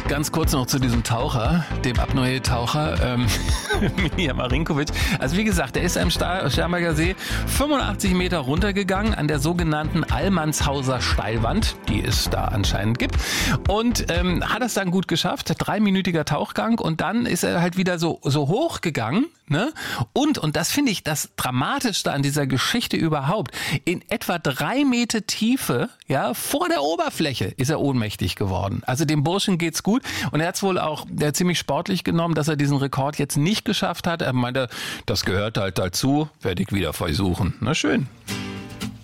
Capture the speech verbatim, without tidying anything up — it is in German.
Ganz kurz noch zu diesem Taucher, dem Apnoe-Taucher, ähm, Milja Marinkovic. Also wie gesagt, der ist am Starnberger See fünfundachtzig Meter runtergegangen an der sogenannten Allmannshauser Steilwand, die es da anscheinend gibt. Und ähm, hat es dann gut geschafft, dreiminütiger Tauchgang und dann ist er halt wieder so, so hoch gegangen. Ne? Und, und das finde ich das Dramatischste an dieser Geschichte überhaupt, in etwa drei Meter Tiefe, ja, vor der Oberfläche ist er ohnmächtig geworden. Also dem Burschen geht's gut und er hat's wohl auch der hat ziemlich sportlich genommen, dass er diesen Rekord jetzt nicht geschafft hat. Er meinte, das gehört halt dazu, werde ich wieder versuchen. Na schön.